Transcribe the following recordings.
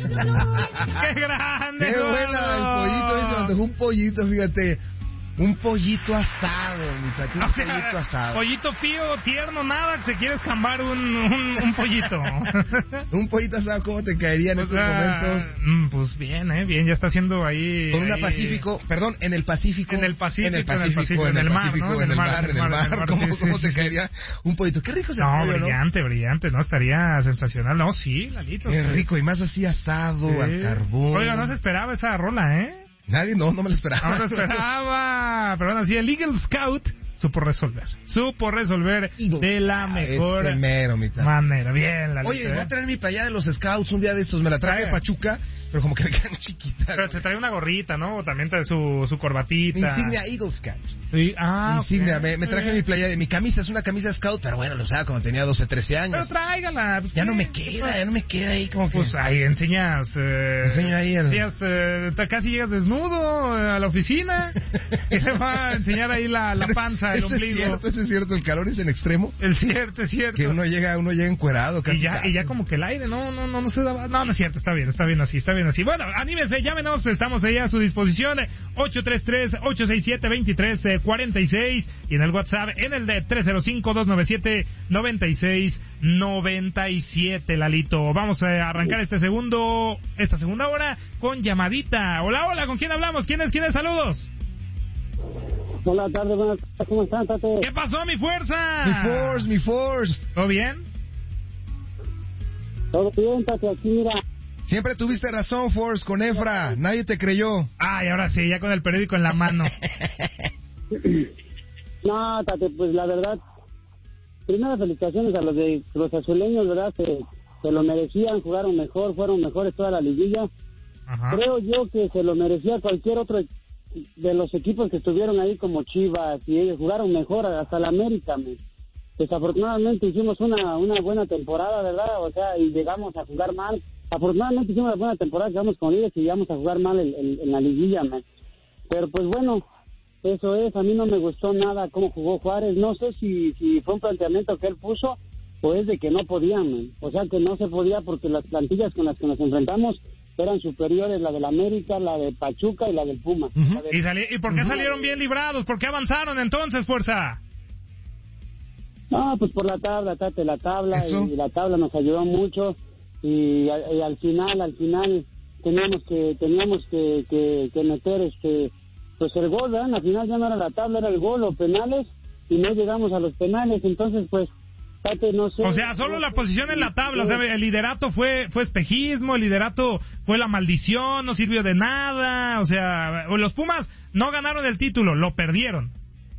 ¡Qué grande! ¡Qué buena el pollito! Se me antojó un pollito, fíjate. Un pollito asado, mi Tati, un pollito asado. Pollito fío, tierno, nada, te quieres jambar un pollito. Un pollito asado, ¿cómo te caería en estos momentos? Pues bien, bien, ya está haciendo ahí... Con una Pacífico, perdón, en el Pacífico. En el mar, ¿cómo te caería un pollito? Qué rico ese pollo, brillante, ¿no? Estaría sensacional. No, sí, Lalito. Qué rico, y más así asado, al carbón. Oiga, no se esperaba esa rola, ¿eh? Nadie, no me lo esperaba. No me lo esperaba. Pero bueno, así el Eagle Scout supo resolver de la mejor manera. Bien, la Oye, voy a traer mi playera de los Scouts un día de estos. Me la traje de Pachuca, pero como que me quedan chiquitas. Pero se trae una gorrita, ¿no? También trae su corbatita. Mi insignia Eagle Scout. Sí, insignia. Me traje mi playera, mi camisa, es una camisa Scout, pero bueno, lo usaba cuando tenía 12, 13 años. Pero tráigala. Pues, ya no me queda ahí como que... Pues ahí enseñas... Enseño ahí casi llegas desnudo a la oficina y le va a enseñar ahí la panza, el ombligo. Eso es cierto, el calor es en extremo. Es cierto. Que uno llega encuerado casi. Y ya como que el aire no se daba. No es cierto, está bien así. Bueno, anímese, llámenos, estamos ahí a su disposición. 833-867-2346 y en el WhatsApp, en el de 305-297-9697, Lalito. Vamos a arrancar esta segunda hora con llamadita. Hola, ¿con quién hablamos? ¿Quién es? Saludos. Hola, tarde, buenas tardes, ¿cómo están, Tate? ¿Qué pasó, mi fuerza? Mi force. ¿Todo bien? Todo bien, Tate, aquí mira. Siempre tuviste razón, Force, con Efra, nadie te creyó. Y ahora sí, ya con el periódico en la mano. No, Tate, pues la verdad, primero felicitaciones a los de los azuleños, ¿verdad? Se lo merecían, jugaron mejor, fueron mejores toda la liguilla. Ajá. Creo yo que se lo merecía cualquier otro de los equipos que estuvieron ahí como Chivas, y ellos jugaron mejor hasta la América. Desafortunadamente hicimos una buena temporada, ¿verdad? O sea, y llegamos a jugar mal. Afortunadamente hicimos una buena temporada, quedamos con ellos y llegamos a jugar mal en la liguilla, pero pues bueno, eso es. A mí no me gustó nada cómo jugó Juárez. No sé si fue un planteamiento que él puso o es de que no podían, o sea, que no se podía porque las plantillas con las que nos enfrentamos eran superiores, la del América, la de Pachuca y la del Puma. Uh-huh. ¿Y por qué salieron bien librados? ¿Por qué avanzaron entonces, fuerza? No, pues por la tabla, Tate, la tabla. ¿Eso? Y la tabla nos ayudó mucho y al final teníamos que meter pues el gol, ¿verdad? Al final ya no era la tabla, era el gol o penales y no llegamos a los penales, entonces pues Tate, no sé. O sea, solo la posición en la tabla, o sea, el liderato fue espejismo, el liderato fue la maldición, no sirvió de nada, o sea, los Pumas no ganaron el título, lo perdieron.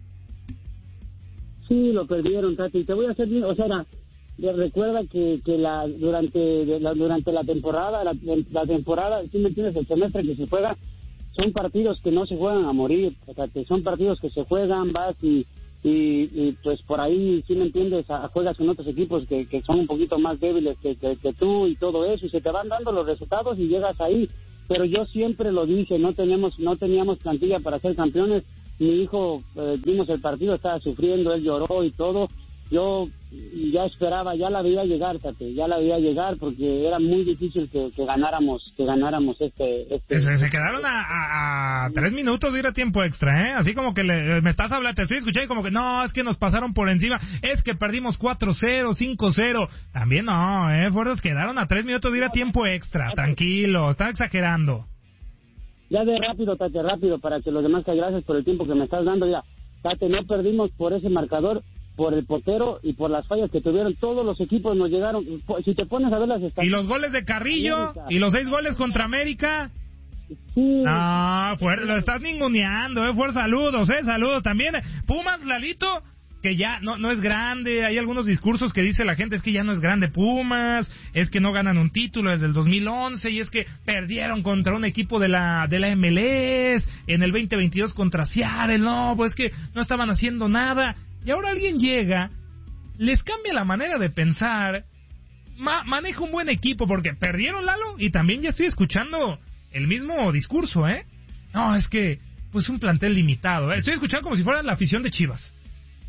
Sí, lo perdieron, Tati, te voy a hacer bien, o sea, recuerda que durante la temporada, ¿sí me entiendes? El semestre que se juega, son partidos que no se juegan a morir, o sea, que son partidos que se juegan, vas y pues por ahí, ¿sí me entiendes? Juegas con otros equipos que son un poquito más débiles que tú y todo eso, y se te van dando los resultados y llegas ahí. Pero yo siempre lo dije, no teníamos plantilla para ser campeones. Mi hijo, vimos el partido, estaba sufriendo, él lloró y todo. Yo ya esperaba, ya la veía llegar, Tate, porque era muy difícil que ganáramos este. Se quedaron a 3 minutos de ir a tiempo extra, ¿eh? Así como que me estás hablando, te estoy escuchando y como que no, es que nos pasaron por encima, es que perdimos 4-0, 5-0. También no, fuerzas quedaron a 3 minutos de ir a tiempo extra, tranquilo, están exagerando. Ya de rápido, Tate, para que los demás, gracias por el tiempo que me estás dando, ya. Tate, no perdimos por ese marcador, por el portero y por las fallas que tuvieron. Todos los equipos nos llegaron. Si te pones a ver las estadísticas. ¿Y los goles de Carrillo? América. ¿Y los 6 goles contra América? Sí. No, lo estás ninguneando, fuerza, saludos también. Pumas, Lalito, que ya no es grande. Hay algunos discursos que dice la gente, es que ya no es grande Pumas, es que no ganan un título desde el 2011 y es que perdieron contra un equipo de la MLS en el 2022 contra Seattle. No, pues es que no estaban haciendo nada. Y ahora alguien llega, les cambia la manera de pensar, maneja un buen equipo, porque perdieron, Lalo, y también ya estoy escuchando el mismo discurso, No, es que, pues un plantel limitado, Estoy escuchando como si fuera la afición de Chivas.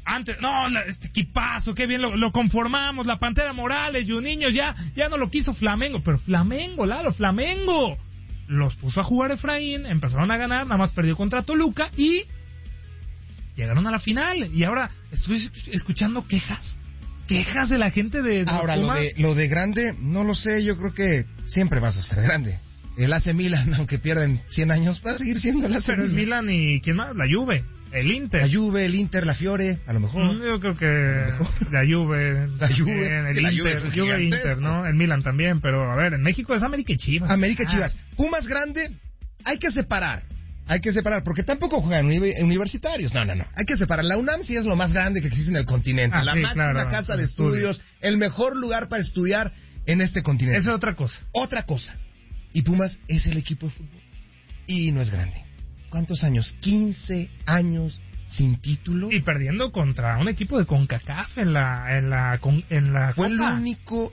Antes, no, este equipazo, qué bien lo conformamos, la Pantera Morales, Juninho, ya no lo quiso Flamengo, pero Flamengo, Flamengo los puso a jugar Efraín, empezaron a ganar, nada más perdió contra Toluca y llegaron a la final. Y ahora estoy escuchando quejas de la gente de ahora lo de grande, no lo sé, yo creo que siempre vas a ser grande. El AC Milan, aunque pierden 100 años, va a seguir siendo el AC Pero es Milan y ¿quién más? La Juve. El Inter. La Juve, el Inter, la Fiore, a lo mejor. Yo creo que la Juve. La Juve. Bien, el La Inter. Juve e Inter, ¿no? El Milan también, pero a ver, en México es América y Chivas. América y Chivas. Pumas grande, hay que separar, porque tampoco juegan universitarios. No. Hay que separar. La UNAM sí es lo más grande que existe en el continente. La máxima casa de estudios, el mejor lugar para estudiar en este continente. Esa es otra cosa. Otra cosa. Y Pumas es el equipo de fútbol. Y no es grande. ¿Cuántos años? 15 años sin título. Y perdiendo contra un equipo de CONCACAF en la Fue Copa. el único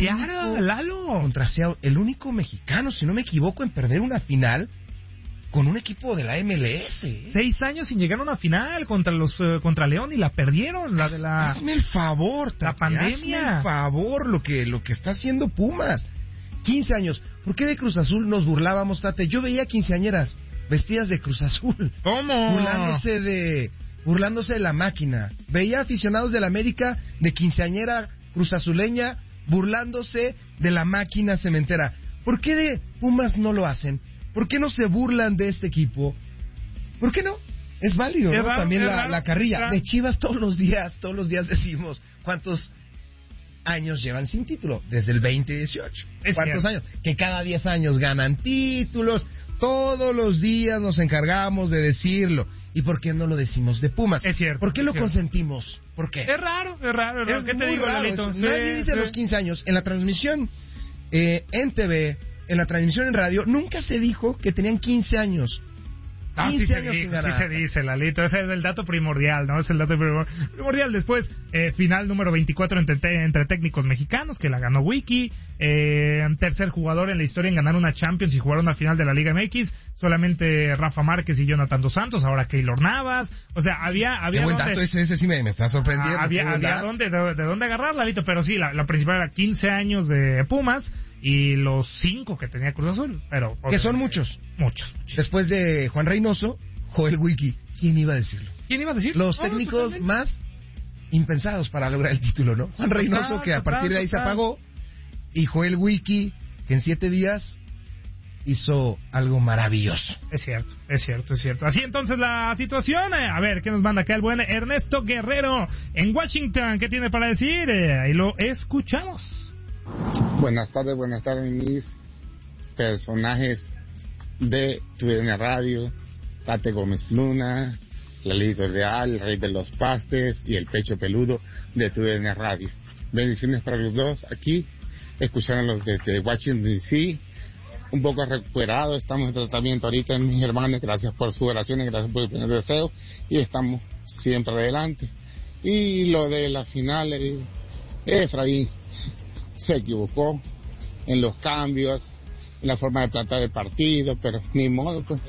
Lalo. Contra Seattle, el único mexicano, si no me equivoco, en perder una final con un equipo de la MLS. 6 años sin llegar a una final contra León y la perdieron, Hazme el favor, la pandemia. Hazme el favor lo que está haciendo Pumas. 15 años. ¿Por qué de Cruz Azul nos burlábamos, Tate? Yo veía quinceañeras vestidas de Cruz Azul. ¿Cómo? Burlándose de la máquina. Veía aficionados de la América de quinceañera cruzazuleña burlándose de la máquina cementera. ¿Por qué de Pumas no lo hacen? ¿Por qué no se burlan de este equipo? ¿Por qué no? Es válido, ¿no? También la carrilla. De Chivas todos los días decimos cuántos años llevan sin título. Desde el 2018. ¿Cuántos años? Que cada 10 años ganan títulos. Todos los días nos encargamos de decirlo. ¿Y por qué no lo decimos de Pumas? Es cierto. ¿Por qué lo consentimos? ¿Por qué? Es raro. Es ¿Qué te muy digo, raro. Lalito? Nadie dice los 15 años. En la transmisión en TV, en la transmisión en radio, nunca se dijo que tenían 15 años. 15 años sin ganar. Sí se dice, Lalito. Ese es el dato primordial, ¿no? Es el dato primordial. Después, final número 24 entre técnicos mexicanos, que la ganó Wiki. Tercer jugador en la historia en ganar una Champions y jugar una final de la Liga MX. Solamente Rafa Márquez y Jonathan Dos Santos. Ahora Keylor Navas. O sea, había qué buen dato ese sí me está sorprendiendo. Había de dónde agarrar, Lalito. Pero sí, la principal era 15 años de Pumas y los 5 que tenía Cruz Azul. Pero que son muchos. Muchos. Después de Juan Reynoso, Joel Wiki. ¿Quién iba a decirlo? Los técnicos más impensados para lograr el título, ¿no? Juan Reynoso, que a partir de ahí se apagó, y Joel Wiki, que en 7 días hizo algo maravilloso. Es cierto. Así entonces la situación. A ver, ¿qué nos manda acá el buen Ernesto Guerrero en Washington? ¿Qué tiene para decir? Ahí lo escuchamos. Buenas tardes, mis personajes de TUDN Radio, Tate Gómez Luna, Lalito Real, el Rey de los Pastes y el Pecho Peludo de TUDN Radio. Bendiciones para los dos aquí, escuchándolos desde Washington DC, un poco recuperado, estamos en tratamiento ahorita en mis hermanos, gracias por sus oraciones, gracias por el deseo y estamos siempre adelante. Y lo de la final, Efraín se equivocó en los cambios, en la forma de plantar el partido, pero ni modo, pues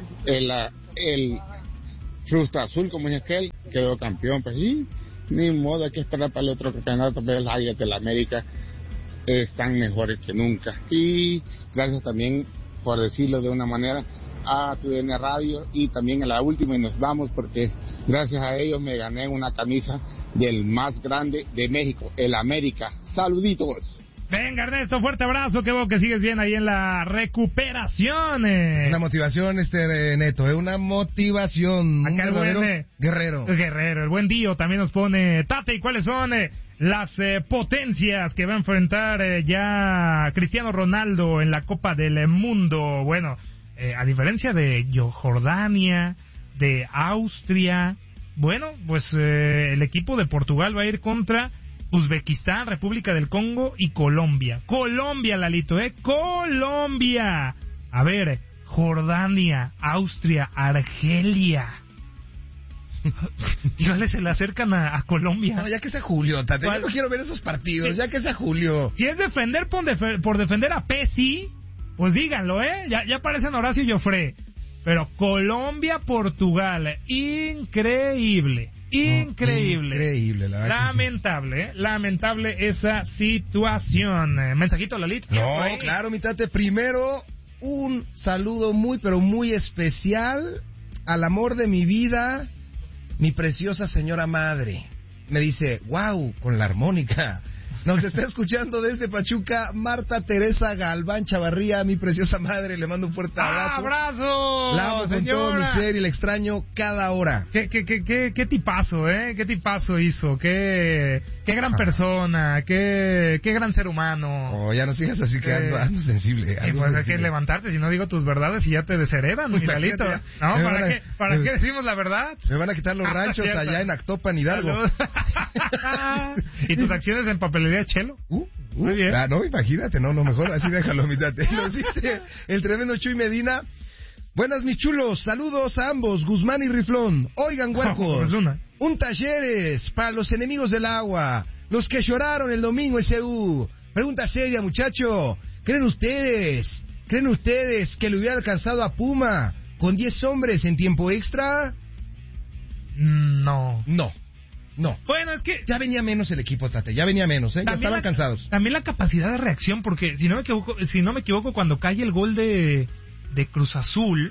el Frustra Azul, como es aquel, quedó campeón, pues y ni modo, hay que esperar para el otro campeonato, pero las Águilas de la América están mejores que nunca. Y gracias también, por decirlo de una manera, a TUDN Radio y también a la última y nos vamos porque gracias a ellos me gané una camisa del más grande de México, el América. Saluditos. Venga, Ernesto, fuerte abrazo, qué bueno que sigues bien ahí en la recuperación. Una motivación, Neto, una motivación. Acá un verdadero guerrero. El buen Dio también nos pone, Tate, ¿y cuáles son las potencias que va a enfrentar ya Cristiano Ronaldo en la Copa del Mundo? Bueno, a diferencia de Jordania, de Austria, bueno, pues el equipo de Portugal va a ir contra Uzbekistán, República del Congo y Colombia. Colombia, Lalito, Colombia. A ver, Jordania, Austria, Argelia. Igual se le acercan a Colombia. No, ya que sea Julio, Tate, ya no quiero ver esos partidos, ya que sea Julio. Si es defender por defender a Pesci, pues díganlo, ya parecen Horacio y Joffre. Pero Colombia, Portugal, increíble. Increíble. Increíble, la verdad. Lamentable esa situación. ¿Mensajito, Lalito? No, claro, mi tate. Primero, un saludo muy, pero muy especial al amor de mi vida, mi preciosa señora madre. Me dice, wow, con la armónica. Nos está escuchando desde Pachuca Marta Teresa Galván Chavarría, mi preciosa madre. Le mando un fuerte abrazo. ¡Abrazo! La amo con todo mi ser y la extraño cada hora. Qué tipazo, ¿eh? Qué tipazo hizo. Qué gran persona. Qué gran ser humano. Oh, ya no sigas así que ando sensible. Pues hay que levantarte, si no digo tus verdades y ya te desheredan, mi Lalito. No, ¿para qué decimos la verdad? Me van a quitar los ranchos allá en Actopan, Hidalgo. ¿Y tus acciones en papelería Chelo? Muy bien. No, imagínate, no, mejor así déjalo, mi tate. Nos dice el tremendo Chuy Medina. Buenas, mis chulos, saludos a ambos, Guzmán y Riflón. Oigan, huercos, un talleres para los enemigos del agua, los que lloraron el domingo SU. Pregunta seria, muchacho, ¿creen ustedes que le hubiera alcanzado a Puma con 10 hombres en tiempo extra? No. Bueno, es que ya venía menos el equipo, Tate, ya estaban cansados. También la capacidad de reacción, porque si no me equivoco, cuando cae el gol de Cruz Azul,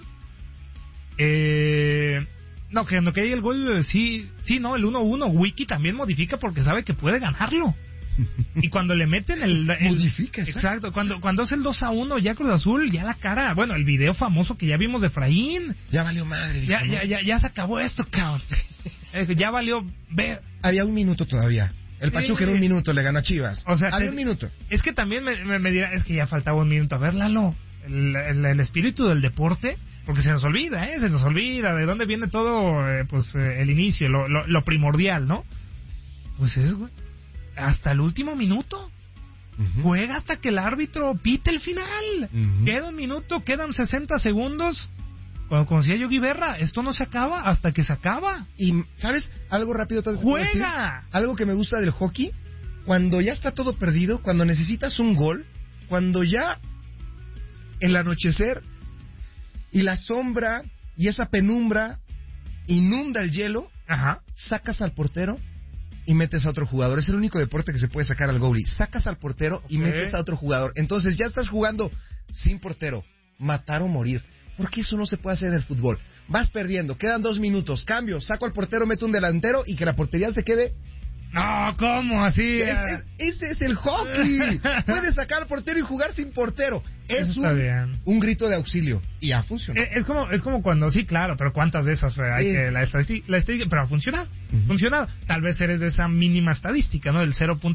cuando cae el gol, el 1-1, Wiki también modifica porque sabe que puede ganarlo. Y cuando le meten el modifica, exacto, cuando es el 2-1 ya Cruz Azul, ya la cara, bueno, el video famoso que ya vimos de Efraín, ya valió madre, ya se acabó esto, cabrón. Ya valió ver. Había un minuto todavía. El Pachuca en un minuto le ganó a Chivas. O sea, había un minuto. Es que también me dirá, es que ya faltaba un minuto. A ver, Lalo, el espíritu del deporte, porque se nos olvida de dónde viene todo, el inicio, lo primordial, ¿no? Pues es, güey, hasta el último minuto. Juega hasta que el árbitro pite el final. Queda un minuto, quedan 60 segundos. Como decía Yogi Berra, esto no se acaba hasta que se acaba. Y, ¿sabes? Algo rápido. ¡Juega! Algo que me gusta del hockey, cuando ya está todo perdido, cuando necesitas un gol, cuando ya el anochecer y la sombra y esa penumbra inunda el hielo, sacas al portero y metes a otro jugador. Es el único deporte que se puede sacar al goalie. Sacas al portero y metes a otro jugador. Entonces ya estás jugando sin portero, matar o morir. Porque eso no se puede hacer en el fútbol. Vas perdiendo, quedan 2 minutos, cambio, saco al portero, meto un delantero y que la portería se quede. No, ¿cómo? Así. Ese es el hockey. Puedes sacar al portero y jugar sin portero. Es un grito de auxilio. Y ha funcionado. Es como cuando, sí, claro, pero ¿cuántas de esas hay que la estadística? Pero ha funcionado. Funcionado. Tal vez eres de esa mínima estadística, ¿no? Del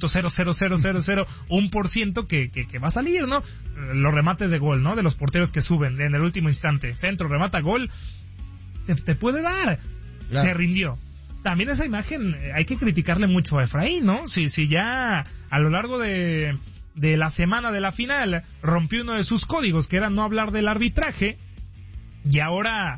0.00001% que va a salir, ¿no? Los remates de gol, ¿no? De los porteros que suben en el último instante. Centro, remata, gol. Te puede dar. Claro. Se rindió. También esa imagen hay que criticarle mucho a Efraín, ¿no? Si ya a lo largo de la semana de la final rompió uno de sus códigos, que era no hablar del arbitraje, y ahora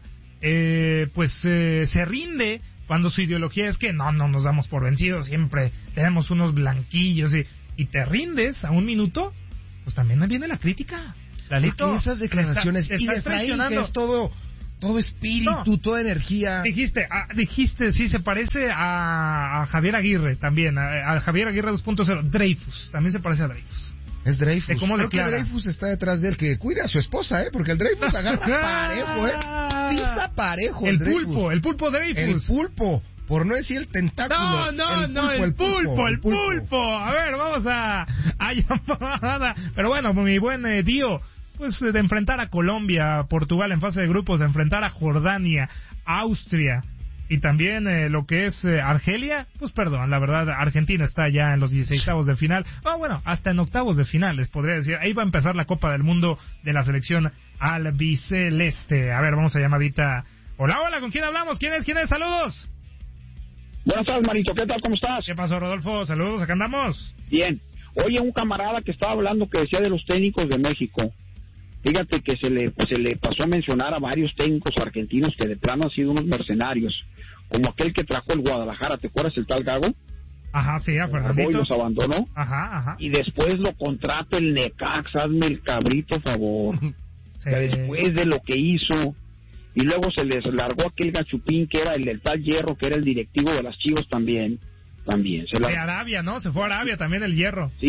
se rinde cuando su ideología es que no nos damos por vencidos, siempre tenemos unos blanquillos y te rindes a un minuto, pues también viene la crítica. Lalito, porque esas declaraciones y de Efraín, que es todo espíritu, toda energía. Dijiste, sí, se parece a Javier Aguirre también, a Javier Aguirre 2.0, Dreyfus, también se parece a Dreyfus. Es Dreyfus. Creo que Dreyfus está detrás de él, que cuide a su esposa, porque el Dreyfus agarra parejo, pisa parejo el Dreyfus. El pulpo Dreyfus. El pulpo, por no decir el tentáculo. El pulpo. A ver, vamos a llamada. Pero bueno, mi buen Dio, pues de enfrentar a Colombia, Portugal en fase de grupos, de enfrentar a Jordania, Austria y también lo que es Argelia, pues perdón, la verdad, Argentina está ya en los 16avos de final, hasta en octavos de finales, podría decir. Ahí va a empezar la Copa del Mundo de la selección albiceleste. A ver, vamos a llamadita. Hola, ¿con quién hablamos? ¿Quién es? Saludos. Buenas tardes, Marito, ¿qué tal? ¿Cómo estás? ¿Qué pasó, Rodolfo? Saludos, acá andamos. Bien. Oye, un camarada que estaba hablando que decía de los técnicos de México. Fíjate que se le pasó a mencionar a varios técnicos argentinos que de plano han sido unos mercenarios, como aquel que trajo el Guadalajara, ¿te acuerdas el tal Gago? Ajá, sí, a Fernandito. Y los abandonó. Ajá. Y después lo contrata el Necaxa, hazme el cabrito favor. Sí. Que después de lo que hizo, y luego se les largó aquel gachupín que era el del tal Hierro, que era el directivo de las Chivas también de Arabia, ¿no? Se fue a Arabia también el Hierro. Sí,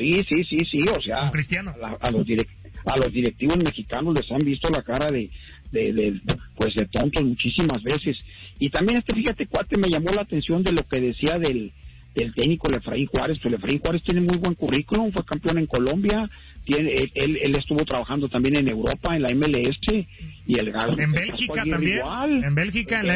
o sea, con Cristiano. A los directivos mexicanos les han visto la cara de tontos muchísimas veces. Y también fíjate, cuate, me llamó la atención de lo que decía del técnico Efraín Juárez. Pues Efraín Juárez tiene muy buen currículum, fue campeón en Colombia, él estuvo trabajando también en Europa, en la MLS, y en Bélgica también, igual. En Bélgica, en la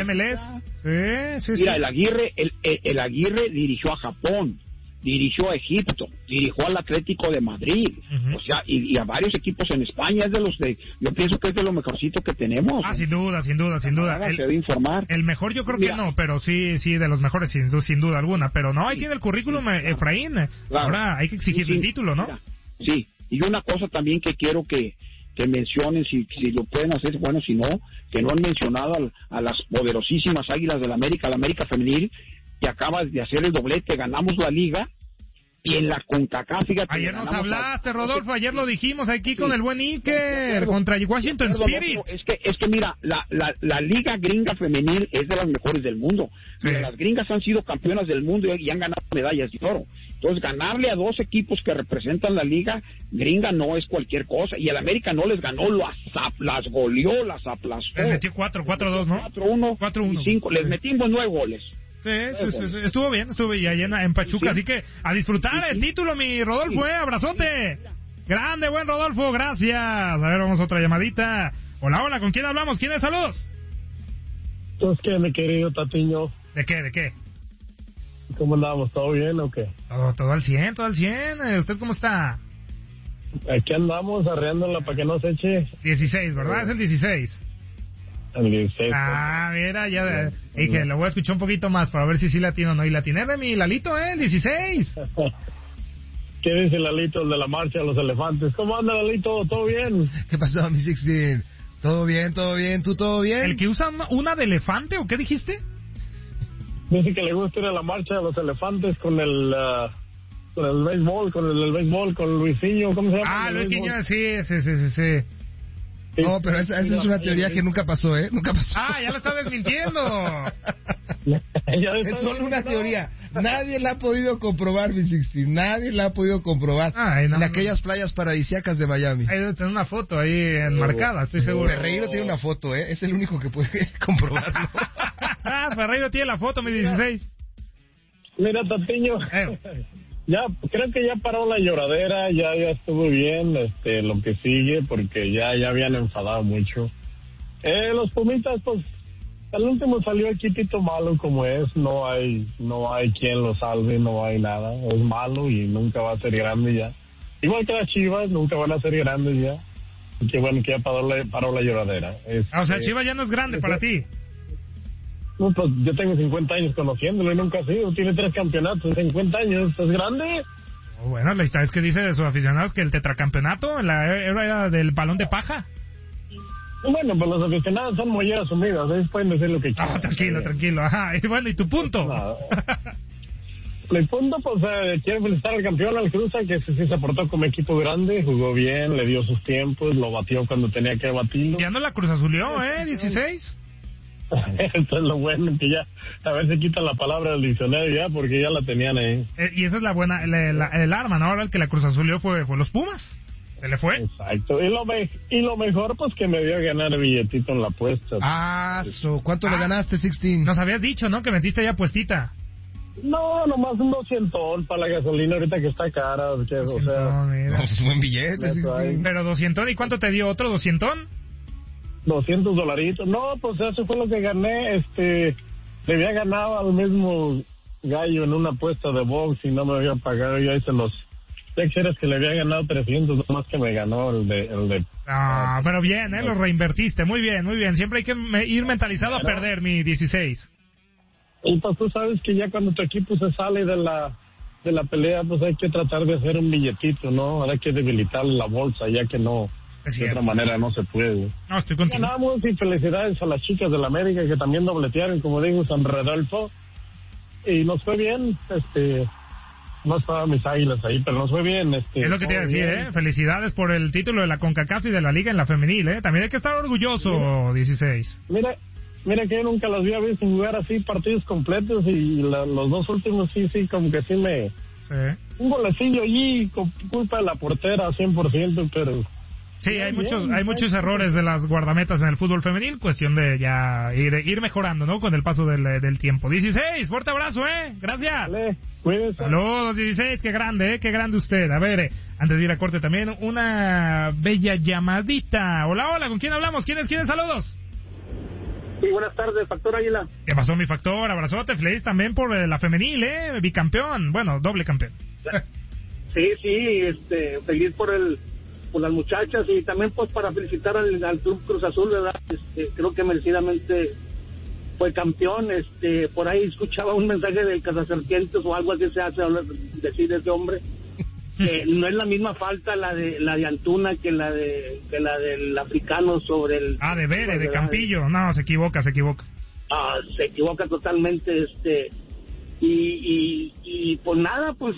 MLS. Sí. Mira, el Aguirre dirigió a Japón, dirigió a Egipto, dirigió al Atlético de Madrid, o sea, y a varios equipos en España. Yo pienso que es de lo mejorcito que tenemos. Sin duda. Se debe informar. El mejor yo creo que no, pero sí, de los mejores sin duda alguna, pero no, ahí tiene el currículum Efraín. Claro. Ahora hay que exigirle el título, ¿no? Mira, sí, y una cosa también que quiero que mencionen, si lo pueden hacer, bueno, si no, que no han mencionado a las poderosísimas Águilas del América, la América Femenil, que acaba de hacer el doblete, ganamos la Liga, y en la CONCACAF, fíjate. Ayer nos hablaste, Rodolfo, ayer lo dijimos aquí con el buen Iker, contra Washington Spirit. Es que mira, la Liga Gringa Femenil es de las mejores del mundo. Sí. Mira, las gringas han sido campeonas del mundo y han ganado medallas de oro. Entonces, ganarle a dos equipos que representan la Liga Gringa no es cualquier cosa. Y el América no les ganó, las goleó, las aplastó. Les metió 4-2, ¿no? 4-1, 4-1. 5, les metimos 9 goles. Sí, estuvo bien, y allá en Pachuca, así que a disfrutar el título, mi Rodolfo, abrazote. Grande, buen Rodolfo, gracias. A ver, vamos a otra llamadita. Hola, ¿con quién hablamos? ¿Quién es? Saludos. Entonces, ¿qué, mi querido Tatiño? ¿De qué? ¿Cómo andamos? ¿Todo bien o qué? Todo al 100. ¿Usted cómo está? Aquí andamos arreándola para que no se eche. 16, ¿verdad? Es el 16. El 16. Mira, ya dije, lo voy a escuchar un poquito más para ver si sí latino o no. Y latiné de mi Lalito, el 16. ¿Qué dice Lalito, el de la marcha de los elefantes? ¿Cómo anda, Lalito? ¿Todo bien? ¿Qué pasó, mi 16? ¿Todo bien? ¿Tú todo bien? ¿El que usa una de elefante o qué dijiste? Dice que le gusta ir a la marcha de los elefantes con el béisbol, con Luisinho, ¿cómo se llama? Luisinho, sí. No, pero esa es una teoría que nunca pasó, ¿eh? Nunca pasó. Ya lo está desmintiendo. Es solo una teoría. Nadie la ha podido comprobar, mi Sixty. Nadie la ha podido comprobar. En aquellas playas paradisíacas de Miami. Hay que tener una foto ahí enmarcada, estoy seguro. Ferreiro tiene una foto, ¿eh? Es el único que puede comprobarlo. Ferreiro tiene la foto, mi 16. Mira, Tatiño. Ya, creo que ya paró la lloradera, ya estuvo bien, lo que sigue, porque ya habían enfadado mucho. Los Pumitas, pues, al último salió el equipito malo como es, no hay quien lo salve, no hay nada, es malo y nunca va a ser grande ya. Igual que las Chivas, nunca van a ser grandes ya. Y qué bueno que ya paró la lloradera. O sea, Chivas ya no es grande para ti. No, pues yo tengo 50 años conociéndolo y nunca ha sido. Tiene 3 campeonatos, 50 años, ¿es grande? Bueno, la historia es que dice de sus aficionados que el tetracampeonato era del balón de paja. Bueno, pues los aficionados son molleras sumidas, ellos pueden decir lo que quieran. Tranquilo. Ajá, y bueno, ¿y tu punto? Mi punto, pues, quiero felicitar al campeón, al Cruz, que sí se portó como equipo grande, jugó bien, le dio sus tiempos, lo batió cuando tenía que batirlo. Ya no la Cruz Azulió, 16. Esto es lo bueno, que ya a ver si quitan la palabra del diccionario ya, porque ya la tenían ahí. Y esa es la buena, el arma, ¿no? Ahora el que la Cruz Azulió fue los Pumas. Se le fue. Exacto. Y lo mejor, pues, que me dio a ganar billetito en la apuesta. ¿Cuánto le ganaste, 16? Nos habías dicho, ¿no? Que metiste ya puestita. No, nomás un 200 para la gasolina ahorita que está cara. O sea, no, es un buen billete, 16. Pero 200, ¿y cuánto te dio otro 200? $200. No, pues eso fue lo que gané. Le había ganado al mismo gallo en una apuesta de box y no me había pagado. Yo hice ya quisieras que le había ganado 300, más que me ganó el de. Pero bien, lo reinvertiste. Muy bien. Siempre hay que ir mentalizado a perder, mi 16. Y pues tú sabes que ya cuando tu equipo se sale de la pelea, pues hay que tratar de hacer un billetito, ¿no? Ahora hay que debilitar la bolsa, ya que no. De otra manera no se puede. No, estoy contigo. Ganamos y felicidades a las chicas del América que también dobletearon, como dijo San Rodolfo. Y nos fue bien, no estaban mis Águilas ahí, pero nos fue bien. Es lo que te iba a decir, bien. Felicidades por el título de la CONCACAF y de la Liga en la femenil, También hay que estar orgulloso, 16. Mira que yo nunca las había visto jugar así partidos completos y los dos últimos sí, como que sí me... Sí. Un golecillo allí con culpa de la portera 100%, pero... Sí, hay muchos errores de las guardametas en el fútbol femenil, cuestión de ya ir mejorando, ¿no? Con el paso del tiempo. 16, fuerte abrazo, Gracias. Dale, cuídense. Saludos, 16, qué grande, qué grande usted. A ver, antes de ir a corte también, una bella llamadita. Hola, ¿con quién hablamos? ¿Quiénes? Saludos. Sí, buenas tardes, Factor Águila. ¿Qué pasó, mi Factor? Abrazote, feliz también por la femenil, bicampeón, bueno, doble campeón. Sí, feliz por las muchachas y también pues para felicitar al Club Cruz Azul, ¿verdad? Creo que merecidamente fue campeón. Por ahí escuchaba un mensaje del Cazaserpientes o algo así se hace decir ese hombre. No es la misma falta la de Antuna que la del africano sobre el... de Vere, de Campillo. No, se equivoca. Se equivoca totalmente, y pues nada, pues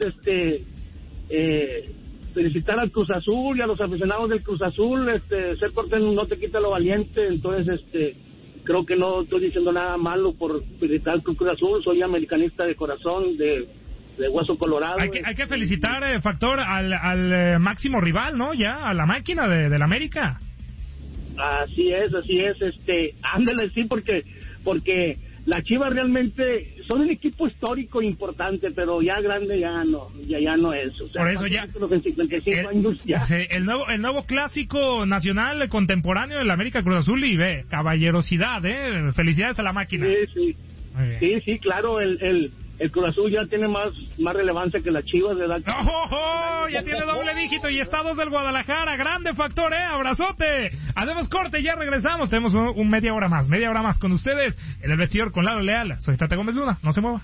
felicitar al Cruz Azul y a los aficionados del Cruz Azul. Ser cortés no te quita lo valiente, entonces creo que no estoy diciendo nada malo por felicitar al Cruz Azul. Soy americanista de corazón, de hueso colorado. Hay que felicitar, Factor, al máximo rival, ¿no? Ya, a la máquina de la América. Así es, ándale, sí, porque las Chivas realmente son un equipo histórico importante, pero ya grande ya no es. O sea, por eso ya. En 55 años ya. El nuevo clásico nacional contemporáneo de la América Cruz Azul y caballerosidad, felicidades a la máquina. Sí, claro, el Cruz Azul ya tiene más relevancia que las Chivas, ¿verdad? ¡Oh! Ya tiene doble dígito y Estados del Guadalajara. Grande Factor, abrazote. Hacemos corte, ya regresamos. Tenemos un media hora más con ustedes en el vestidor con Lalo Leal. Soy Tate Gómez Luna, no se mueva.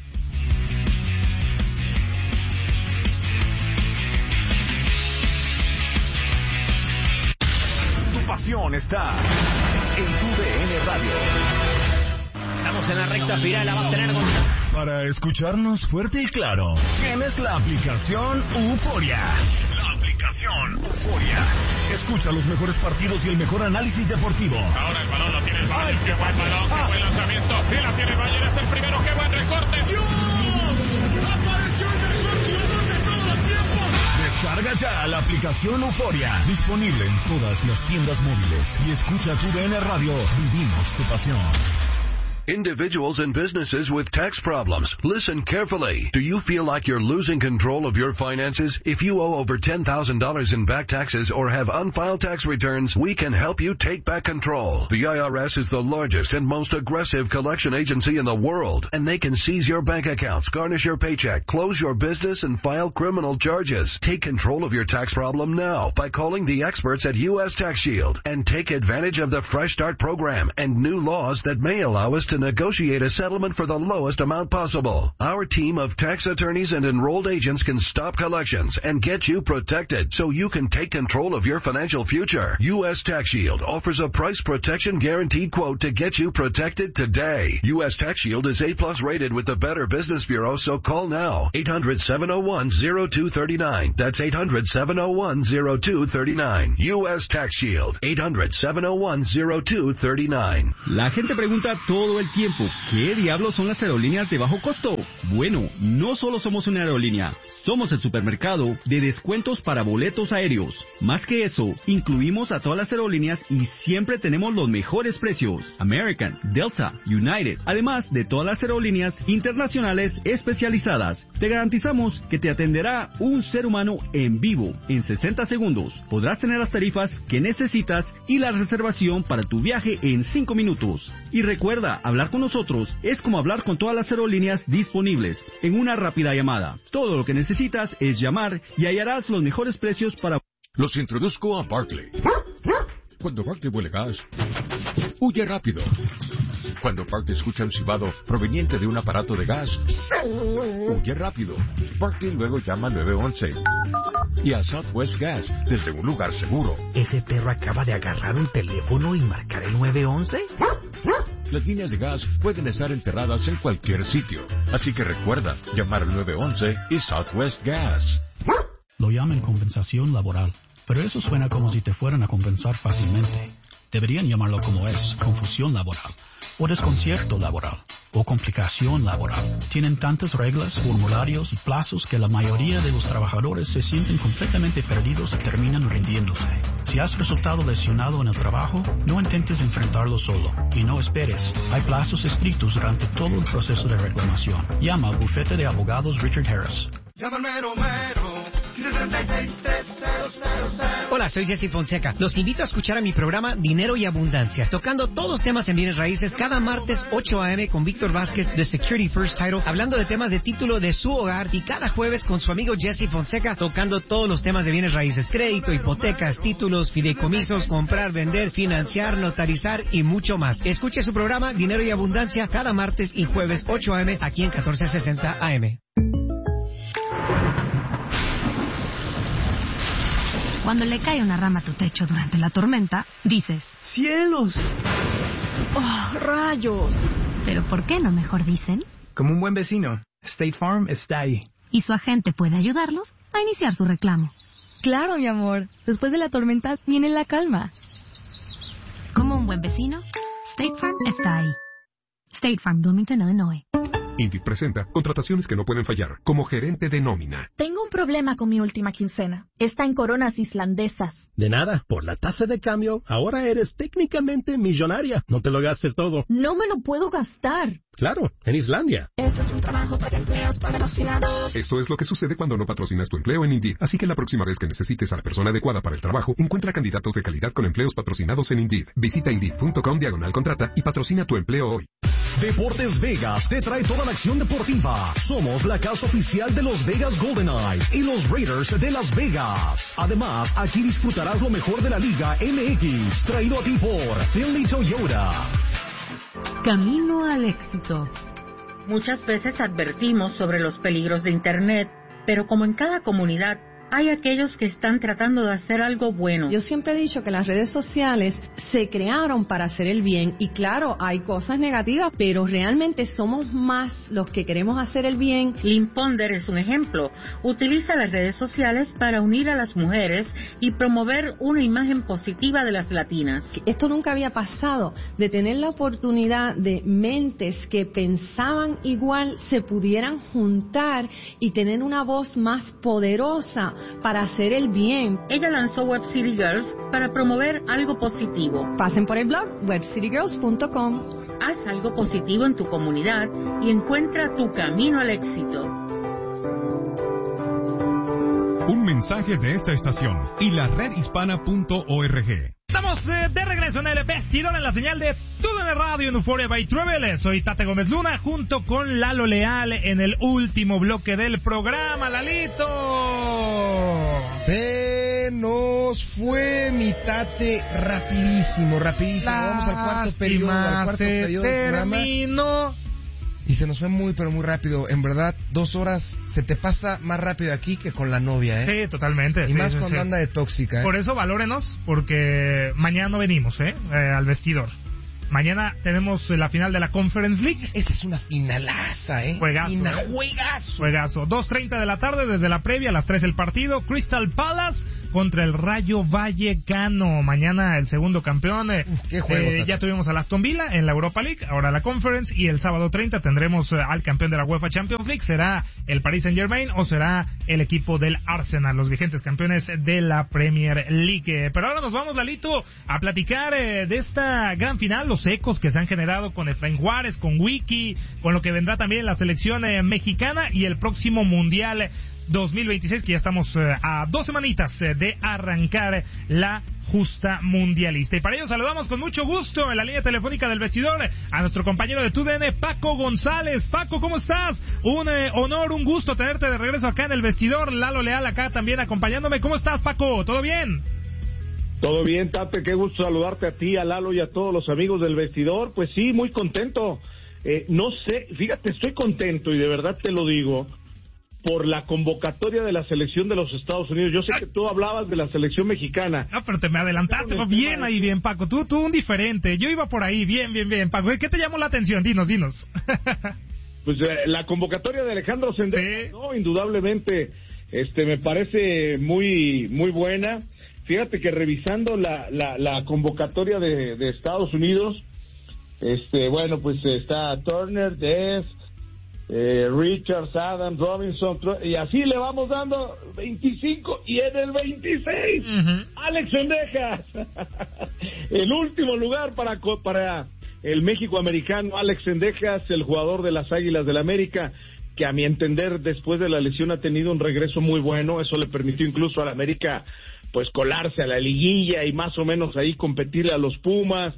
Tu pasión está en tu DN Radio. Estamos en la recta final, la va a tener Para escucharnos fuerte y claro, tienes la aplicación Euforia. La aplicación Euforia. Escucha los mejores partidos y el mejor análisis deportivo. Ahora el balón lo tiene el Bayern. ¡Qué buen balón! ¡Qué buen lanzamiento! ¡Sí la tiene el Bayern! ¡Es el primero! ¡Qué buen recorte! ¡Dios! ¡Apareció el mejor jugador de todos los tiempos! Descarga ya la aplicación Euforia. Disponible en todas las tiendas móviles. Y escucha tu DN Radio. Vivimos tu pasión. Individuals and businesses with tax problems, listen carefully. Do you feel like you're losing control of your finances? If you owe over $10,000 in back taxes or have unfiled tax returns, we can help you take back control. The IRS is the largest and most aggressive collection agency in the world, and they can seize your bank accounts, garnish your paycheck, close your business, and file criminal charges. Take control of your tax problem now by calling the experts at U.S. Tax Shield and take advantage of the Fresh Start program and new laws that may allow us to negotiate a settlement for the lowest amount possible. Our team of tax attorneys and enrolled agents can stop collections and get you protected so you can take control of your financial future. U.S. Tax Shield offers a price protection guaranteed quote to get you protected today. U.S. Tax Shield is A+ rated with the Better Business Bureau, so call now. 800-701-0239. That's 800-701-0239. U.S. Tax Shield. 800-701-0239. La gente pregunta todo el tiempo, ¿qué diablos son las aerolíneas de bajo costo? Bueno, no solo somos una aerolínea, somos el supermercado de descuentos para boletos aéreos. Más que eso, incluimos a todas las aerolíneas y siempre tenemos los mejores precios. American, Delta, United, además de todas las aerolíneas internacionales especializadas. Te garantizamos que te atenderá un ser humano en vivo en 60 segundos. Podrás tener las tarifas que necesitas y la reservación para tu viaje en 5 minutos. Y recuerda, hablar con nosotros es como hablar con todas las aerolíneas disponibles en una rápida llamada. Todo lo que necesitas es llamar y hallarás los mejores precios para... Los introduzco a Barkley. Cuando Barkley huele gas, huye rápido. Cuando Barkley escucha un silbado proveniente de un aparato de gas, huye rápido. Barkley luego llama al 911 y a Southwest Gas desde un lugar seguro. ¿Ese perro acaba de agarrar un teléfono y marcar el 911? las líneas de gas pueden estar enterradas en cualquier sitio. Así que recuerda, llamar al 911 y Southwest Gas. Lo llaman compensación laboral, pero eso suena como si te fueran a compensar fácilmente. Deberían llamarlo como es, confusión laboral, o desconcierto laboral, o complicación laboral. Tienen tantas reglas, formularios y plazos que la mayoría de los trabajadores se sienten completamente perdidos y terminan rindiéndose. Si has resultado lesionado en el trabajo, no intentes enfrentarlo solo, y no esperes. Hay plazos estrictos durante todo el proceso de reclamación. Llama al bufete de abogados Richard Harris. Hola, soy Jesse Fonseca. Los invito a escuchar a mi programa Dinero y Abundancia, tocando todos los temas en bienes raíces cada martes 8 a.m. con Víctor Vázquez de Security First Title, hablando de temas de título de su hogar, y cada jueves con su amigo Jesse Fonseca, tocando todos los temas de bienes raíces: crédito, hipotecas, títulos, fideicomisos, comprar, vender, financiar, notarizar y mucho más. Escuche su programa Dinero y Abundancia cada martes y jueves 8 a.m. aquí en 1460 AM. Cuando le cae una rama a tu techo durante la tormenta, dices: ¡cielos! ¡Oh, rayos! Pero ¿por qué no mejor dicen? Como un buen vecino, State Farm está ahí. Y su agente puede ayudarlos a iniciar su reclamo. Claro, mi amor. Después de la tormenta viene la calma. Como un buen vecino, State Farm está ahí. State Farm, Bloomington, Illinois. Indeed presenta contrataciones que no pueden fallar, como gerente de nómina. Tengo un problema con mi última quincena. Está en coronas islandesas. De nada, por la tasa de cambio, ahora eres técnicamente millonaria. No te lo gastes todo. No me lo puedo gastar. Claro, en Islandia. Esto es un trabajo para empleados patrocinados. Esto es lo que sucede cuando no patrocinas tu empleo en Indeed. Así que la próxima vez que necesites a la persona adecuada para el trabajo, encuentra candidatos de calidad con empleos patrocinados en Indeed. Visita Indeed.com/contrata y patrocina tu empleo hoy. Deportes Vegas te trae toda la acción deportiva. Somos la casa oficial de los Vegas Golden Knights y los Raiders de Las Vegas. Además, aquí disfrutarás lo mejor de la Liga MX, traído a ti por Finley Toyota. Camino al éxito. Muchas veces advertimos sobre los peligros de Internet, pero como en cada comunidad, hay aquellos que están tratando de hacer algo bueno. Yo siempre he dicho que las redes sociales se crearon para hacer el bien, y claro, hay cosas negativas, pero realmente somos más los que queremos hacer el bien. Lynn Ponder es un ejemplo. Utiliza las redes sociales para unir a las mujeres y promover una imagen positiva de las latinas. Esto nunca había pasado, de tener la oportunidad de mentes que pensaban igual se pudieran juntar y tener una voz más poderosa para hacer el bien. Ella lanzó Web City Girls para promover algo positivo. Pasen por el blog webcitygirls.com. Haz algo positivo en tu comunidad y encuentra tu camino al éxito. Un mensaje de esta estación y la redhispana.org. Estamos de regreso en el vestidor en la señal de TUDN Radio en Euphoria by Travel. Soy Tate Gómez Luna junto con Lalo Leal en el último bloque del programa. ¡Lalito! Se nos fue mi Tate rapidísimo. Vamos al cuarto periodo del programa. Y se nos fue muy, pero muy rápido. En verdad, 2 horas se te pasa más rápido aquí que con la novia, ¿eh? Sí, totalmente. Y más cuando anda de tóxica, ¿eh? Por eso valórenos, porque mañana no venimos, al vestidor. Mañana tenemos la final de la Conference League. Esta es una finalaza, ¿eh? Juegazo. 2:30 de la tarde desde la previa, a las 3 el partido. Crystal Palace contra el Rayo Vallecano. Mañana el segundo campeón. Qué juego. Ya tuvimos al Aston Villa en la Europa League, ahora la Conference, y el sábado 30 tendremos al campeón de la UEFA Champions League. ¿Será el Paris Saint-Germain o será el equipo del Arsenal, los vigentes campeones de la Premier League? Pero ahora nos vamos, Lalito, a platicar de esta gran final, los ecos que se han generado con Efraín Juárez, con Wiki, con lo que vendrá también la selección mexicana y el próximo Mundial 2026, que ya estamos a 2 semanitas de arrancar la justa mundialista. Y para ello saludamos con mucho gusto en la línea telefónica del vestidor a nuestro compañero de TUDN, Paco González. Paco, ¿cómo estás? Un honor, un gusto tenerte de regreso acá en el vestidor. Lalo Leal acá también acompañándome. ¿Cómo estás, Paco? ¿Todo bien? Todo bien, Tate, qué gusto saludarte a ti, a Lalo y a todos los amigos del vestidor. Pues sí, muy contento. No sé, fíjate, estoy contento y de verdad te lo digo, por la convocatoria de la selección de los Estados Unidos. Yo sé que tú hablabas de la selección mexicana. No, pero te me adelantaste, bien ahí, bien, Paco. Tú un diferente. Yo iba por ahí, bien, Paco. ¿Qué te llamó la atención? Dinos. Pues la convocatoria de Alejandro Sendejas, ¿no? Indudablemente, me parece muy buena. Fíjate que revisando la convocatoria de Estados Unidos, bueno, pues está Turner, Dez, Richards, Adams, Robinson, y así le vamos dando 25, y en el 26, Alex Sendejas. El último lugar para el México americano, Alex Sendejas, el jugador de las Águilas del América, que a mi entender después de la lesión ha tenido un regreso muy bueno. Eso le permitió incluso al América pues colarse a la liguilla y más o menos ahí competirle a los Pumas.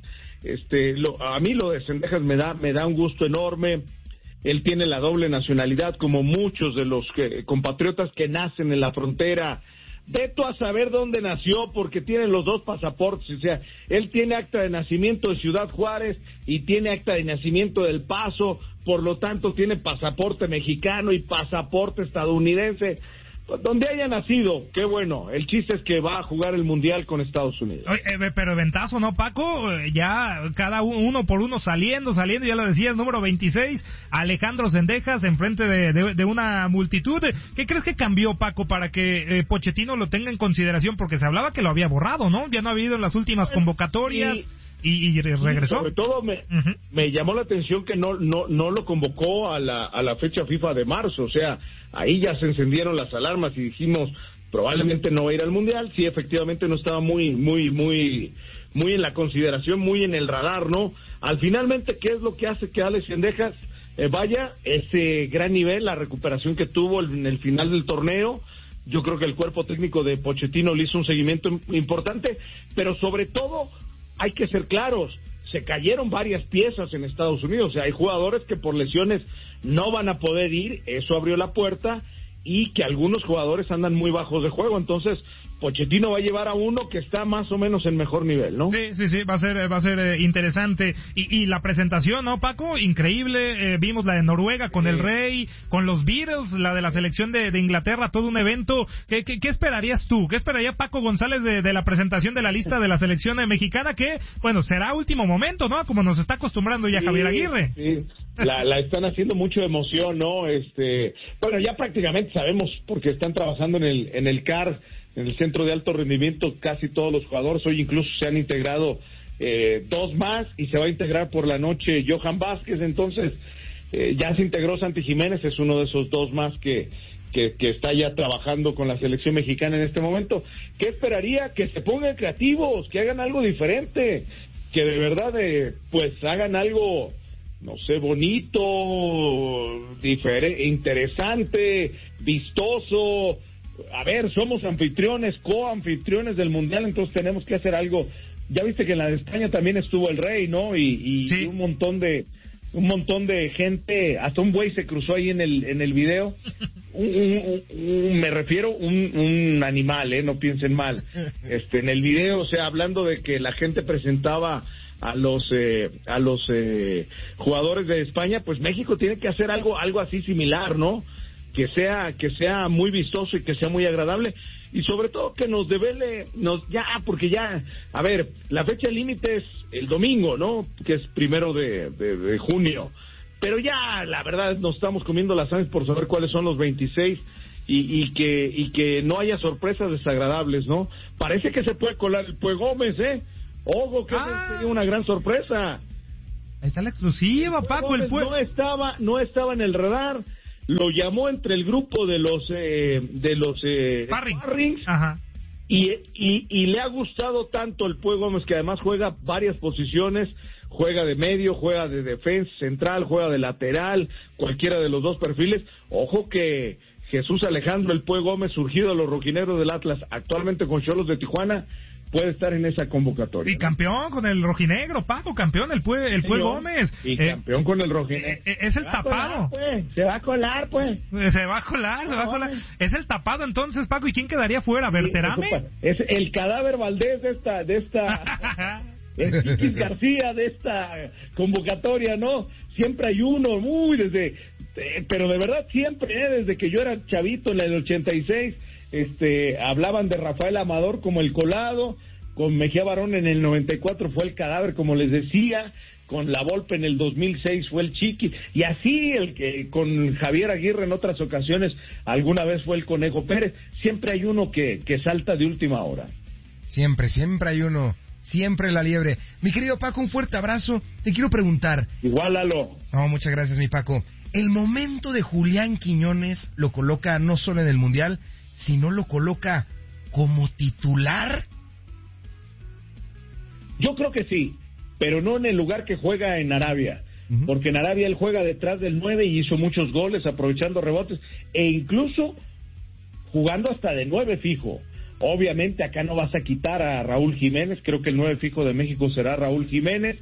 A mí lo de Sendejas me da un gusto enorme. Él tiene la doble nacionalidad como muchos de los compatriotas que nacen en la frontera. Veto a saber dónde nació porque tiene los dos pasaportes. O sea, él tiene acta de nacimiento de Ciudad Juárez y tiene acta de nacimiento del Paso, por lo tanto tiene pasaporte mexicano y pasaporte estadounidense. Donde haya nacido, qué bueno. El chiste es que va a jugar el Mundial con Estados Unidos. Pero eventazo, ¿no, Paco? Ya cada uno por uno saliendo, ya lo decías, número 26, Alejandro Sendejas, enfrente de una multitud. ¿Qué crees que cambió, Paco, para que Pochettino lo tenga en consideración? Porque se hablaba que lo había borrado, ¿no? Ya no ha habido en las últimas convocatorias. Y regresó. Sobre todo me llamó la atención que no lo convocó a la fecha FIFA de marzo. O sea, ahí ya se encendieron las alarmas y dijimos probablemente no va a ir al Mundial. Sí, efectivamente no estaba muy en la consideración, muy en el radar, ¿no? Al finalmente, ¿qué es lo que hace que Alex Sendejas vaya? Ese gran nivel, la recuperación que tuvo en el final del torneo. Yo creo que el cuerpo técnico de Pochettino le hizo un seguimiento importante, pero sobre todo hay que ser claros, se cayeron varias piezas en Estados Unidos, o sea, hay jugadores que por lesiones no van a poder ir, eso abrió la puerta, y que algunos jugadores andan muy bajos de juego, entonces Pochettino va a llevar a uno que está más o menos en mejor nivel, ¿no? Sí, va a ser interesante. Y la presentación, ¿no, Paco? Increíble. Vimos la de Noruega con el Rey, con los Beatles, la de la selección de Inglaterra, todo un evento. ¿Qué esperarías tú? ¿Qué esperaría Paco González de la presentación de la lista de la selección mexicana? Que, bueno, será último momento, ¿no? Como nos está acostumbrando ya Javier Aguirre. Sí. La están haciendo mucho emoción, ¿no? Bueno, ya prácticamente sabemos porque están trabajando en el CAR, en el centro de alto rendimiento, casi todos los jugadores. Hoy incluso se han integrado 2 más y se va a integrar por la noche Johan Vázquez. Entonces ya se integró Santi Jiménez, es uno de esos 2 más que está ya trabajando con la selección mexicana en este momento. ¿Qué esperaría? Que se pongan creativos, que hagan algo diferente, que de verdad pues hagan algo, no sé, bonito, interesante, vistoso. A ver, somos anfitriones, coanfitriones del Mundial, entonces tenemos que hacer algo. Ya viste que en la de España también estuvo el Rey, ¿no? Y sí, un montón de gente, hasta un güey se cruzó ahí en el video. Me refiero un animal, no piensen mal. En el video, o sea, hablando de que la gente presentaba a los jugadores de España, pues México tiene que hacer algo así similar, ¿no? Que sea muy vistoso y que sea muy agradable, y sobre todo que nos devele, porque ya, a ver, la fecha límite es el domingo, ¿no? Que es 1 de junio, pero ya, la verdad, nos estamos comiendo las ansias por saber cuáles son los 26 y que no haya sorpresas desagradables, ¿no? Parece que se puede colar el Pue Gómez, Ojo, que sería una gran sorpresa. Ahí está la exclusiva, Paco, el Pue. No estaba en el radar. Lo llamó entre el grupo de los Sparrings. Ajá. Y le ha gustado tanto el Pue Gómez, que además juega varias posiciones, juega de medio, juega de defensa central, juega de lateral, cualquiera de los dos perfiles. Ojo que Jesús Alejandro el Pue Gómez, surgido de los rojinegros del Atlas, actualmente con Xolos de Tijuana, puede estar en esa convocatoria. Y campeón con el rojinegro, Paco, campeón el Pue Gómez. Y campeón con el rojinegro. Es el tapado. Se va a colar, pues. Se va a colar. Es el tapado entonces, Paco. ¿Y quién quedaría fuera? ¿Berterame? Es el cadáver Valdés de esta es Quiquis García de esta convocatoria, ¿no? Siempre hay uno, desde pero de verdad siempre, desde que yo era chavito en el 86, hablaban de Rafael Amador como el colado, con Mejía Barón en el 94 fue el cadáver, como les decía, con La Volpe en el 2006 fue el Chiqui, y así el que con Javier Aguirre en otras ocasiones alguna vez fue el Conejo Pérez. Siempre hay uno que salta de última hora. Siempre hay uno. Siempre la liebre. Mi querido Paco, un fuerte abrazo. Te quiero preguntar. Igual, Lalo. No, muchas gracias, mi Paco. El momento de Julián Quiñones lo coloca no solo en el Mundial, sino lo coloca como titular. Yo creo que sí, pero no en el lugar que juega en Arabia. Porque en Arabia él juega detrás del 9 y hizo muchos goles aprovechando rebotes e incluso jugando hasta de 9 fijo. Obviamente acá no vas a quitar a Raúl Jiménez, creo que el 9 fijo de México será Raúl Jiménez.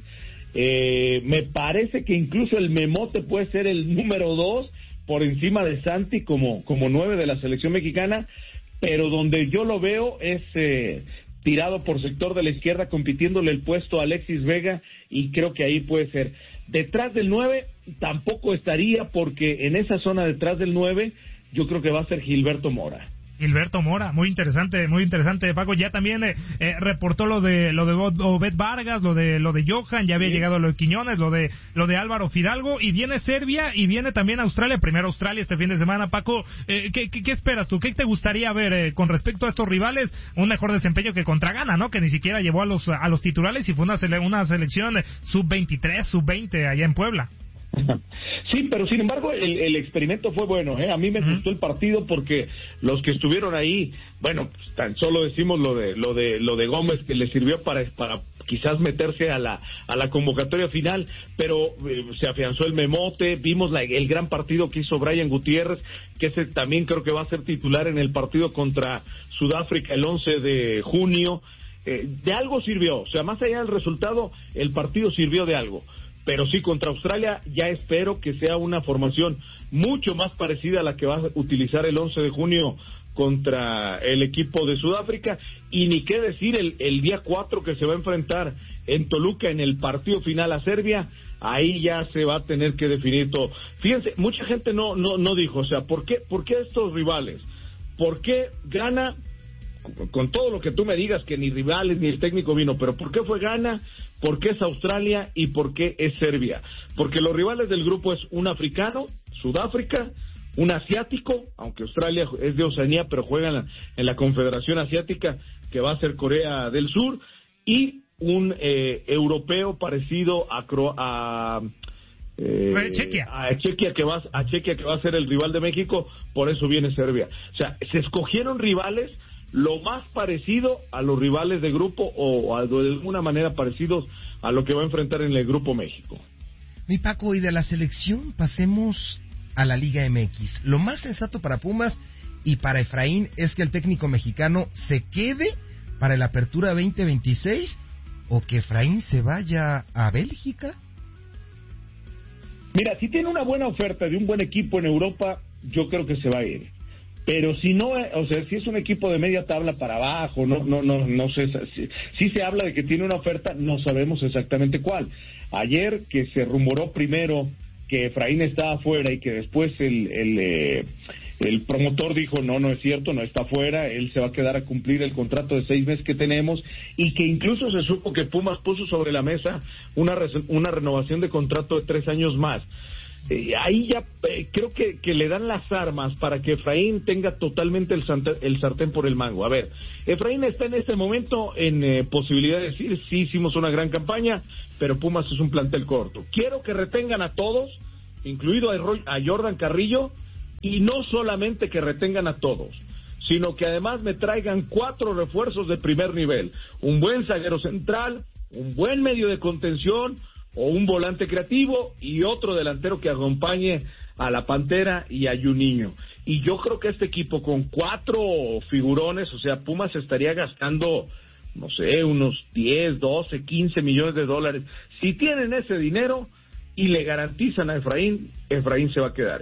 Me parece que incluso el Memote puede ser el número 2 por encima de Santi como 9 de la selección mexicana, pero donde yo lo veo es tirado por sector de la izquierda, compitiéndole el puesto a Alexis Vega, y creo que ahí puede ser. Detrás del 9 tampoco estaría, porque en esa zona detrás del 9 yo creo que va a ser Gilberto Mora. Gilberto Mora, muy interesante, Paco. Ya también reportó lo de Obed Vargas, lo de Johan, ya había llegado lo de Quiñones, lo de Álvaro Fidalgo, y viene Serbia y viene también Australia. Primero Australia este fin de semana. Paco, ¿qué esperas tú? ¿Qué te gustaría ver con respecto a estos rivales? Un mejor desempeño que contra Ghana, ¿no? Que ni siquiera llevó a los titulares y fue una selección sub-23, sub-20 allá en Puebla. Sí, pero sin embargo el experimento fue bueno, A mí me gustó el partido porque los que estuvieron ahí, bueno, pues, tan solo decimos lo de Gómez, que le sirvió para quizás meterse a la convocatoria final, pero se afianzó el Memote. Vimos el gran partido que hizo Brian Gutiérrez, que ese también creo que va a ser titular en el partido contra Sudáfrica el 11 de junio. De algo sirvió, o sea, más allá del resultado, el partido sirvió de algo. Pero sí, contra Australia ya espero que sea una formación mucho más parecida a la que va a utilizar el 11 de junio contra el equipo de Sudáfrica, y ni qué decir el día 4 que se va a enfrentar en Toluca en el partido final a Serbia. Ahí ya se va a tener que definir todo. Fíjense, mucha gente no dijo, o sea, ¿por qué estos rivales? ¿Por qué Ghana? Con todo lo que tú me digas, que ni rivales ni el técnico vino, pero ¿por qué fue Ghana? ¿Por qué es Australia? ¿Y por qué es Serbia? Porque los rivales del grupo es un africano, Sudáfrica, un asiático, aunque Australia es de Oceanía, pero juegan en la Confederación Asiática, que va a ser Corea del Sur, y un europeo parecido a Chequia. A Chequia que va a ser el rival de México. Por eso viene Serbia. O sea, se escogieron rivales lo más parecido a los rivales de grupo, o de alguna manera parecidos a lo que va a enfrentar en el grupo México. Mi Paco, y de la selección pasemos a la Liga MX. Lo más sensato para Pumas y para Efraín es que el técnico mexicano se quede para la Apertura 2026, o que Efraín se vaya a Bélgica. Mira, si tiene una buena oferta de un buen equipo en Europa, yo creo que se va a ir. Pero si no, o sea, si es un equipo de media tabla para abajo, no sé, si se habla de que tiene una oferta, no sabemos exactamente cuál. Ayer que se rumoró primero que Efraín estaba afuera y que después el promotor dijo no es cierto, no está afuera, él se va a quedar a cumplir el contrato de 6 meses que tenemos, y que incluso se supo que Pumas puso sobre la mesa una renovación de contrato de 3 años más. Ahí ya creo que le dan las armas para que Efraín tenga totalmente el sartén por el mango. A ver, Efraín está en este momento en posibilidad de decir, sí hicimos una gran campaña, pero Pumas es un plantel corto. Quiero que retengan a todos, incluido a Jordan Carrillo, y no solamente que retengan a todos, sino que además me traigan 4 refuerzos de primer nivel, un buen zaguero central, un buen medio de contención, o un volante creativo y otro delantero que acompañe a la Pantera y a Juninho. Y yo creo que este equipo con 4 figurones, o sea, Pumas estaría gastando, no sé, unos 10, 12, 15 millones de dólares. Si tienen ese dinero y le garantizan a Efraín se va a quedar.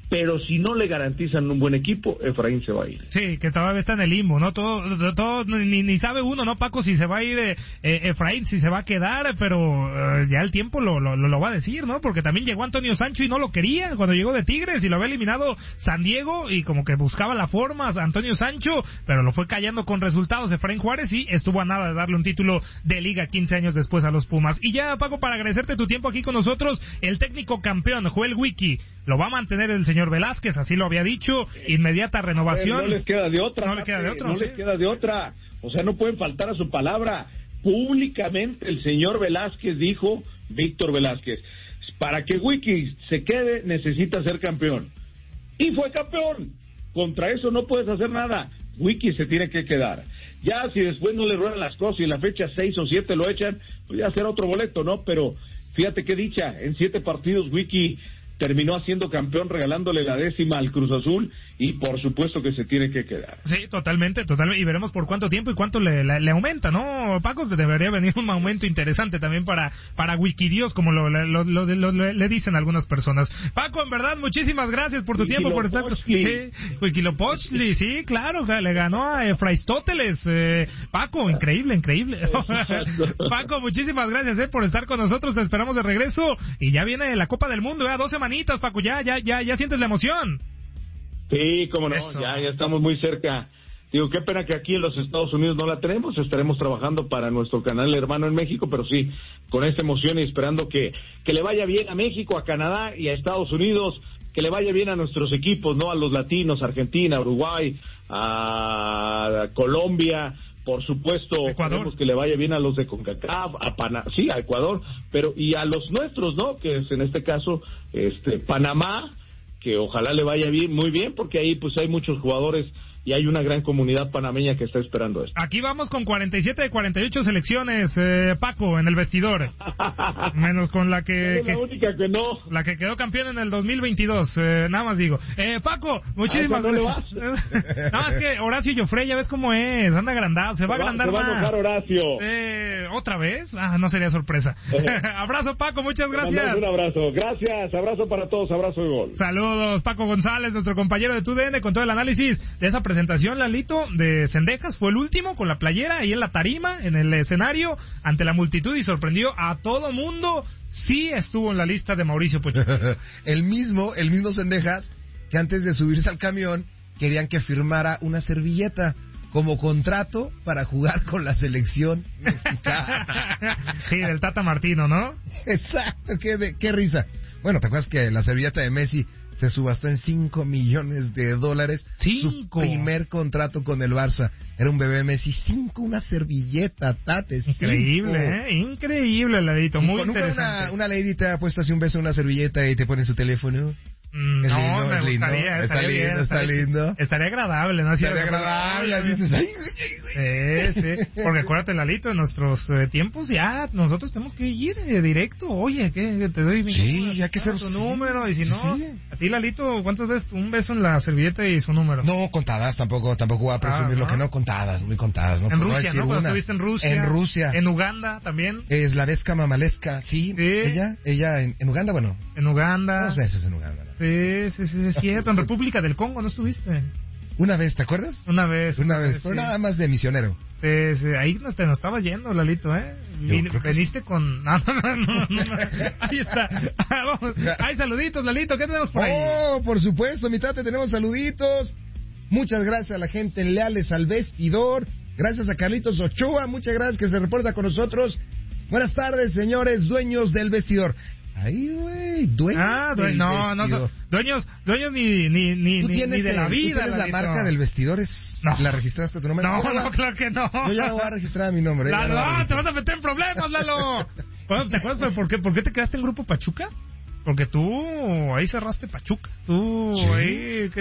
pero si no le garantizan un buen equipo, Efraín se va a ir. Sí, que todavía está en el limbo, ¿no? Todo ni sabe uno, ¿no, Paco? Si se va a ir Efraín, si se va a quedar, pero ya el tiempo lo va a decir, ¿no? Porque también llegó Antonio Sancho y no lo quería cuando llegó de Tigres y lo había eliminado San Diego y como que buscaba la forma Antonio Sancho, pero lo fue callando con resultados Efraín Juárez y estuvo a nada de darle un título de Liga 15 años después a los Pumas. Y ya, Paco, para agradecerte tu tiempo aquí con nosotros, el técnico campeón, Joel Wiki, lo va a mantener el señor Velázquez, así lo había dicho, inmediata renovación. No les queda de otra. No les queda de otra. O sea, no pueden faltar a su palabra. Públicamente el señor Velázquez dijo, Víctor Velázquez, para que Wiki se quede necesita ser campeón. Y fue campeón. Contra eso no puedes hacer nada. Wiki se tiene que quedar. Ya si después no le ruedan las cosas y en la fecha 6 o 7 lo echan, pues ya será otro boleto, ¿no? Pero fíjate qué dicha, en 7 partidos Wiki terminó haciendo campeón, regalándole la 10ª al Cruz Azul, y por supuesto que se tiene que quedar. Sí, totalmente, y veremos por cuánto tiempo y cuánto le aumenta, ¿no, Paco? Debería venir un aumento interesante también para Wikidios, como le dicen algunas personas. Paco, en verdad, muchísimas gracias por tu tiempo, por estar... Sí, Wikilopochtli, sí, claro, le ganó a Efraistóteles. Paco, increíble. Paco, muchísimas gracias por estar con nosotros, te esperamos de regreso, y ya viene la Copa del Mundo, 2 semanitas, Paco, ya sientes la emoción. Sí, cómo no, ya estamos muy cerca. Digo, qué pena que aquí en los Estados Unidos no la tenemos, estaremos trabajando para nuestro canal hermano en México, pero sí, con esta emoción y esperando que le vaya bien a México, a Canadá y a Estados Unidos, que le vaya bien a nuestros equipos, ¿no? A los latinos, Argentina, Uruguay, a Colombia, por supuesto, queremos que le vaya bien a los de CONCACAF, a Ecuador, pero y a los nuestros, ¿no? Que es en este caso, Panamá, que ojalá le vaya bien, muy bien, porque ahí pues hay muchos jugadores y hay una gran comunidad panameña que está esperando esto. Aquí vamos con 47 de 48 selecciones, Paco, en el vestidor. Menos con la que... Es la única que no. La que quedó campeón en el 2022, nada más digo. Paco, muchísimas gracias. Nada más que Horacio Joffre, ya ves cómo es, anda agrandado, se va a agrandar más. Se va a enojar Horacio. ¿Otra vez? No sería sorpresa. Abrazo, Paco, muchas gracias. Un abrazo, gracias, abrazo para todos, abrazo de gol. Saludos, Paco González, nuestro compañero de TUDN, con todo el análisis de esa presentación, Lalito, de Cendejas. Fue el último con la playera ahí en la tarima, en el escenario, ante la multitud, y sorprendió a todo mundo. Sí estuvo en la lista de Mauricio Pochettino. el mismo Cendejas, que antes de subirse al camión querían que firmara una servilleta como contrato para jugar con la selección mexicana. Sí, del Tata Martino, ¿no? Exacto, qué risa. Bueno, ¿te acuerdas que la servilleta de Messi se subastó en $5 millones? Su primer contrato con el Barça era un bebé Messi. 5, una servilleta, Tate. Increíble, increíble, Ladito. Muy interesante. Una lady te ha puesto así un beso en una servilleta y te pone su teléfono. No, me gustaría, está lindo. Estaría agradable, ¿no? Estaría agradable, dices, ay, sí, porque acuérdate, Lalito, en nuestros tiempos ya nosotros tenemos que ir directo. Oye, ¿qué? Te doy mi número, ya que ser tu número, y si no, a ti, Lalito, ¿cuántas veces un beso en la servilleta y su número? No, contadas, tampoco voy a presumir lo que no, contadas, muy contadas, ¿no? En Rusia, ¿no? Cuando estuviste en Rusia. En Rusia. En Uganda también. Es la Vesca Mamaleska, sí. Ella en Uganda, bueno. En Uganda. 2 veces en Uganda, ¿no? Sí, es cierto. En República del Congo, ¿no estuviste? Una vez, ¿te acuerdas? Una vez, pero nada más de misionero. Sí, ahí te nos estabas yendo, Lalito, ¿eh? Veniste con... No. Ahí está. Vamos. Hay saluditos, Lalito, ¿qué tenemos por ahí? Oh, por supuesto, mi tate, tenemos saluditos. Muchas gracias a la gente leales al vestidor. Gracias a Carlitos Ochoa, muchas gracias que se reporta con nosotros. Buenas tardes, señores dueños del vestidor. Ay, güey, dueños del vestidor. Dueños ni de la vida. ¿Tú tienes la marca del vestidor? No. ¿La registraste a tu nombre? No, claro que no. Yo ya voy a registrar mi nombre. Lalo, te vas a meter en problemas, Lalo. ¿Te acuerdas por qué te quedaste en Grupo Pachuca? Porque tú ahí cerraste Pachuca. Tú ahí...